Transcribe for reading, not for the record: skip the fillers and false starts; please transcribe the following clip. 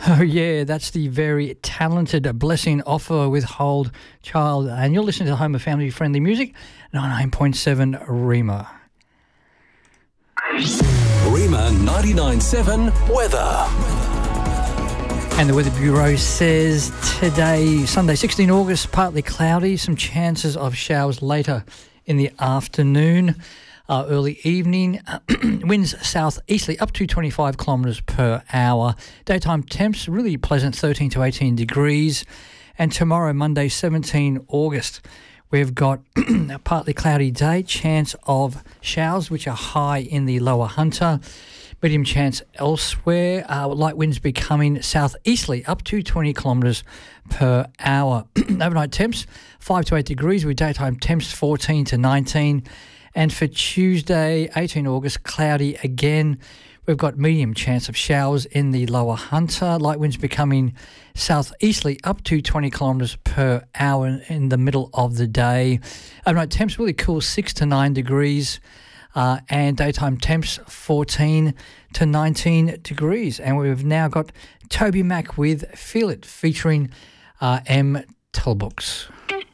Oh, yeah, that's the very talented Blessing Offer with Hold Child. And you're listening to the home of family-friendly music, 99.7 Rima. Rima 99.7 weather. And the Weather Bureau says today, Sunday, 16 August, partly cloudy, some chances of showers later in the afternoon. Early evening, winds southeasterly up to 25 kilometres per hour. Daytime temps really pleasant, 13 to 18 degrees. And tomorrow, Monday, 17 August, we've got a partly cloudy day, chance of showers, which are high in the lower Hunter. Medium chance elsewhere. Light winds becoming southeasterly up to 20 kilometres per hour. Overnight temps, 5 to 8 degrees with daytime temps 14 to 19. And for Tuesday, 18 August, cloudy again. We've got medium chance of showers in the lower Hunter. Light winds becoming southeasterly up to 20 kilometres per hour in the middle of the day. Overnight temps really cool, 6 to 9 degrees. And daytime temps 14 to 19 degrees. And we've now got Toby Mac with Feel It featuring M. Telbooks.